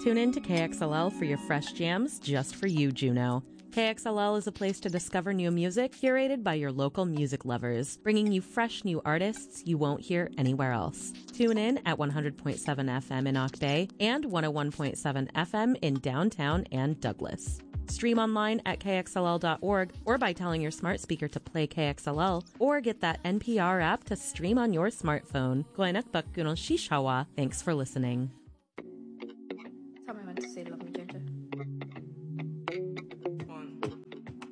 Tune in to KXLL for your fresh jams just for you, Juneau. KXLL is a place to discover new music curated by your local music lovers, bringing you fresh new artists you won't hear anywhere else. Tune in at 100.7 FM in Ock Bay and 101.7 FM in downtown and Douglas. Stream online at kxll.org or by telling your smart speaker to play KXLL, or get that NPR app to stream on your smartphone. Thanks for listening.